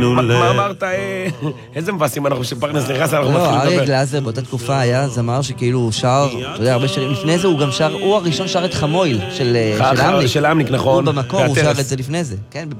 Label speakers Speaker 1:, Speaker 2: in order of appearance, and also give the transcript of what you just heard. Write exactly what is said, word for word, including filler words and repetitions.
Speaker 1: שימו לב.
Speaker 2: מה אמרת? איזה מבאסים אנחנו שפרנס נכנס, אנחנו מתחילים לדבר.
Speaker 3: לא, אריה גלאזר באותה תקופה היה זמר שכאילו הוא שר, אתה יודע, הרבה שנים לפני זה הוא גם שר, הוא הראשון שר את חמויל של אמניק.
Speaker 2: של אמניק, נכון.
Speaker 3: הוא במקור, הוא שר את זה לפני זה. כן,